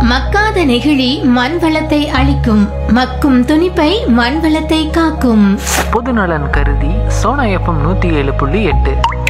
மக்காத நெகிழி மண் வளத்தை அழிக்கும், மக்கும் துணிப்பை மண் வளத்தை காக்கும். பொதுநலன் கருதி சோனா FM 107.8.